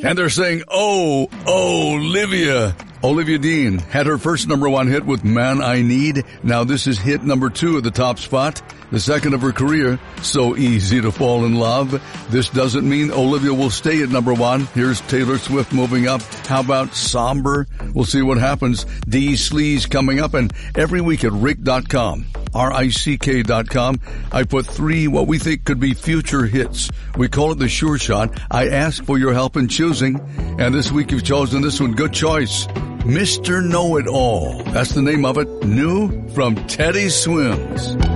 And they're saying, oh, Olivia. Olivia Dean had her first number one hit with Man I Need. Now this is hit number 2 at the top spot. The second of her career, So Easy to Fall in Love. This doesn't mean Olivia will stay at number 1. Here's Taylor Swift moving up. How about Somber? We'll see what happens. D Sleaze coming up, and every week at Rick.com, RICK.com, I put 3 what we think could be future hits. We call it the Sure Shot. I ask for your help in choosing, and this week you've chosen this one. Good choice. Mr. Know-It-All. That's the name of it. New from Teddy Swims.